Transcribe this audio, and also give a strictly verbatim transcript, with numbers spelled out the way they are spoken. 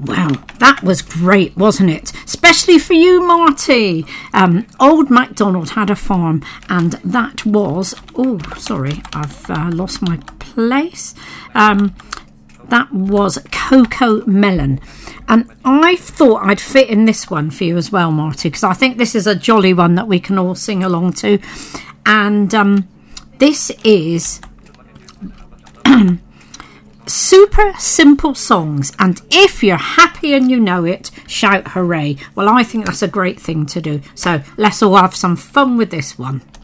Wow, that was great, wasn't it? Especially for you, Marty. Um, Old MacDonald had a farm, and that was... Oh, sorry, I've uh, lost my place. Um, that was Coco Melon. And I thought I'd fit in this one for you as well, Marty, because I think this is a jolly one that we can all sing along to. And um, this is... Super simple songs, and if you're happy and you know it, shout hooray. Well, I think that's a great thing to do, so let's all have some fun with this one.